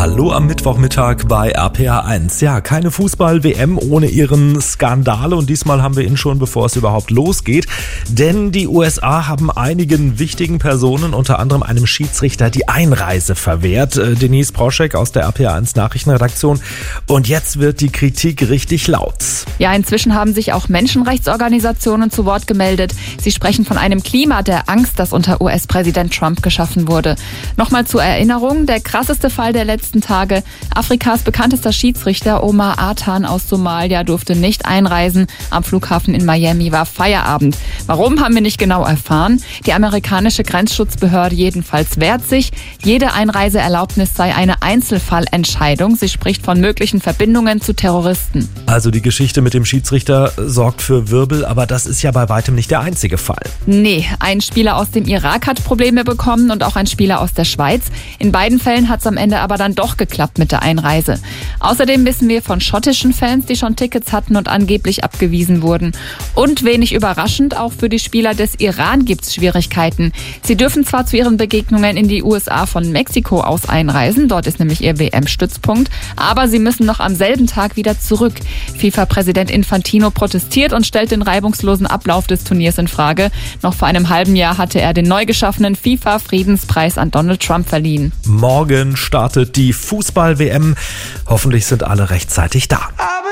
Hallo am Mittwochmittag bei RPA1. Ja, keine Fußball-WM ohne ihren Skandale und diesmal haben wir ihn schon, bevor es überhaupt losgeht. Denn die USA haben einigen wichtigen Personen, unter anderem einem Schiedsrichter, die Einreise verwehrt. Denise Proschek aus der RPA1 Nachrichtenredaktion. Und jetzt wird die Kritik richtig laut. Ja, inzwischen haben sich auch Menschenrechtsorganisationen zu Wort gemeldet. Sie sprechen von einem Klima der Angst, das unter US-Präsident Trump geschaffen wurde. Nochmal zur Erinnerung, der krasseste Fall der letzten Tage. Afrikas bekanntester Schiedsrichter Omar Artan aus Somalia durfte nicht einreisen. Am Flughafen in Miami war Feierabend. Warum, haben wir nicht genau erfahren. Die amerikanische Grenzschutzbehörde jedenfalls wehrt sich. Jede Einreiseerlaubnis sei eine Einzelfallentscheidung. Sie spricht von möglichen Verbindungen zu Terroristen. Also die Geschichte mit dem Schiedsrichter sorgt für Wirbel, aber das ist ja bei weitem nicht der einzige Fall. Nee, ein Spieler aus dem Irak hat Probleme bekommen und auch ein Spieler aus der Schweiz. In beiden Fällen hat es am Ende aber dann doch geklappt mit der Einreise. Außerdem wissen wir von schottischen Fans, die schon Tickets hatten und angeblich abgewiesen wurden. Und wenig überraschend, auch für die Spieler des Iran gibt es Schwierigkeiten. Sie dürfen zwar zu ihren Begegnungen in die USA von Mexiko aus einreisen, dort ist nämlich ihr WM-Stützpunkt, aber sie müssen noch am selben Tag wieder zurück. FIFA-Präsident Infantino protestiert und stellt den reibungslosen Ablauf des Turniers in Frage. Noch vor einem halben Jahr hatte er den neu geschaffenen FIFA-Friedenspreis an Donald Trump verliehen. Morgen startet die Fußball-WM. Hoffentlich sind alle rechtzeitig da.